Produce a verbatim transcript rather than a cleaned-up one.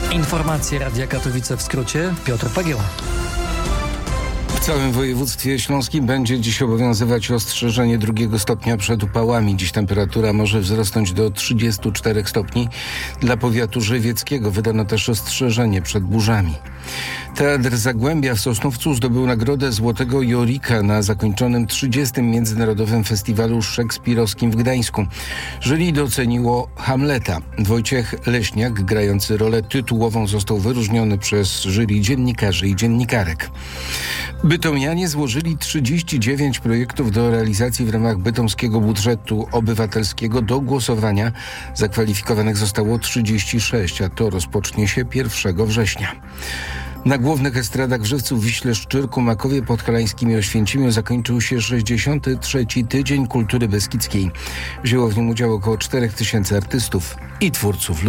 Informacje Radia Katowice w skrócie. Piotr Pagieła. W całym województwie śląskim będzie dziś obowiązywać ostrzeżenie drugiego stopnia przed upałami. Dziś temperatura może wzrosnąć do trzydziestu czterech stopni. Dla powiatu żywieckiego wydano też ostrzeżenie przed burzami. Teatr Zagłębia w Sosnowcu zdobył nagrodę Złotego Jorika na zakończonym trzydziestym Międzynarodowym Festiwalu Szekspirowskim w Gdańsku. Jury doceniło Hamleta. Wojciech Leśniak, grający rolę tytułową, został wyróżniony przez jury dziennikarzy i dziennikarek. Bytomianie złożyli trzydzieści dziewięć projektów do realizacji w ramach bytomskiego budżetu obywatelskiego. Do głosowania zakwalifikowanych zostało trzydzieści sześć, a to rozpocznie się pierwszego września. Na głównych estradach w Żywcu, Wiśle, Szczyrku, Makowie Podhalańskim i Oświęcimiu zakończył się sześćdziesiąty trzeci Tydzień Kultury Beskidzkiej. Wzięło w nim udział około czterech tysięcy artystów i twórców.